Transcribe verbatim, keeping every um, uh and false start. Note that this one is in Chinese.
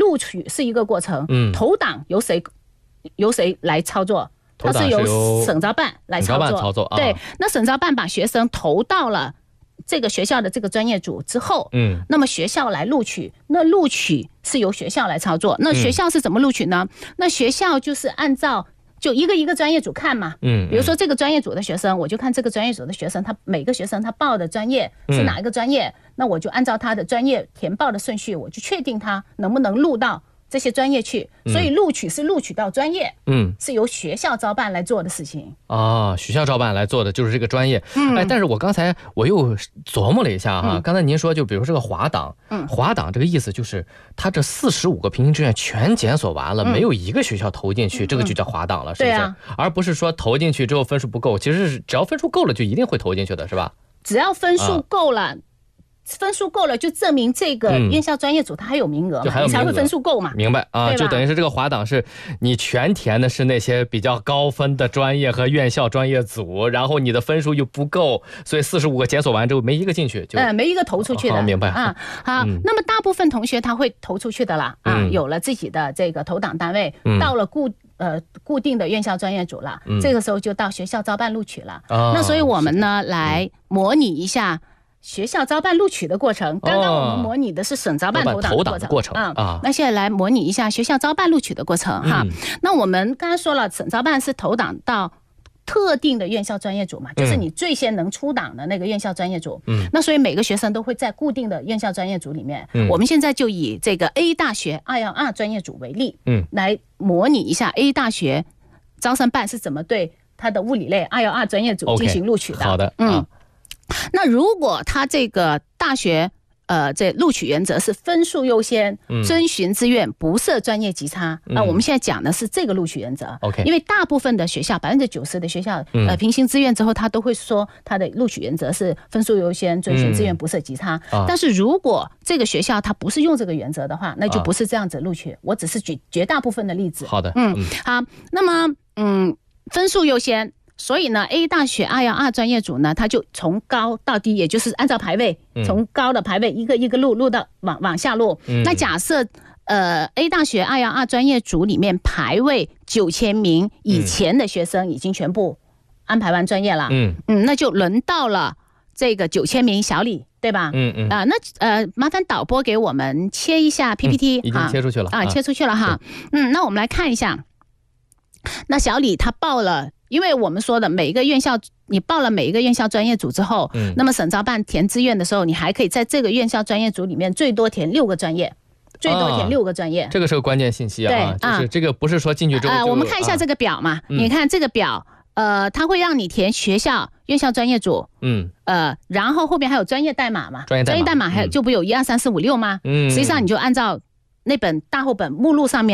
录取是一个过程， 嗯， 投档由谁由谁来操作？它是由省招办来操作。 操作啊、 对，那省招办把学生投到了这个学校的这个专业组之后， 嗯， 那么学校来录取，那录取是由学校来操作。那学校是怎么录取呢？嗯、那学校就是按照就一个一个专业组看嘛， 嗯， 比如说这个专业组的学生，我就看这个专业组的学生，他每个学生他报的专业是哪一个专业，嗯、那我就按照他的专业填报的顺序，我就确定他能不能录到这些专业去。所以录取是录取到专业，嗯，是由学校招办来做的事情啊，学校招办来做的就是这个专业。嗯，哎，但是我刚才我又琢磨了一下哈，嗯、刚才您说就比如说这个华档，嗯，华档这个意思就是他这四十五个平行志愿全检索完了，嗯、没有一个学校投进去，嗯、这个就叫华档了，是不是？对啊，而不是说投进去之后分数不够，其实是只要分数够了就一定会投进去的，是吧？ 只要分数够了。啊分数够了，就证明这个院校专业组它还有名额嘛，你才会分数够嘛。 明白啊，就等于是这个华档是你全填的是那些比较高分的专业和院校专业组，然后你的分数又不够，所以四十五个检索完之后没一个进去，就呃没一个投出去的。 哦、明白啊。好，嗯、那么大部分同学他会投出去的啦啊，嗯、有了自己的这个投档单位，嗯、到了固呃固定的院校专业组了，嗯、这个时候就到学校招办录取了。哦、那所以我们呢来模拟一下学校招办录取的过程。刚刚我们模拟的是省招办投档的过程啊、嗯，那现在来模拟一下学校招办录取的过程哈。嗯、那我们刚才说了，省招办是投档到特定的院校专业组嘛，就是你最先能出档的那个院校专业组。嗯，那所以每个学生都会在固定的院校专业组里面。嗯，我们现在就以这个 A 大学二一二专业组为例，嗯，来模拟一下 A 大学招生办是怎么对他的物理类二一二专业组进行录取的。 Okay, 好的， 嗯。啊那如果他这个大学呃这录取原则是分数优先，遵循志愿，不设专业级差，那、嗯、我们现在讲的是这个录取原则。 OK， 因为大部分的学校百分之九十的学校呃平行志愿之后，他都会说他的录取原则是分数优先，遵循志愿，不设级差。嗯、但是如果这个学校他不是用这个原则的话，那就不是这样子录取。啊、我只是举绝大部分的例子。 好的， 嗯，嗯好，那么嗯分数优先。所以呢 ，A 大学二一二专业组呢，它就从高到低，也就是按照排位，从高的排位一个一个录录到往往下录。嗯、那假设呃 A 大学二一二专业组里面排位九千名以前的学生已经全部安排完专业了，嗯嗯，那就轮到了这个九千名小李，对吧？ 嗯嗯啊、呃，那呃，麻烦导播给我们切一下 P P T，、 嗯、已经切出去了啊， 切出去了哈。嗯，那我们来看一下，那小李他报了。因为我们说的每一个院校，你报了每一个院校专业组之后，嗯，那么省招办填志愿的时候，你还可以在这个院校专业组里面最多填六个专业，最多填六个专业，啊、 这个是个关键信息啊。对，就是这个不是说进去之后就、 呃，我们看一下这个表嘛，啊、你看这个表，呃，它会让你填学校、院校专业组，嗯，呃，然后后面还有专业代码嘛， 专业代码， 专业代码还有、嗯、就不有一二三四五六吗？嗯，实际上你就按照那本大厚本目录上面。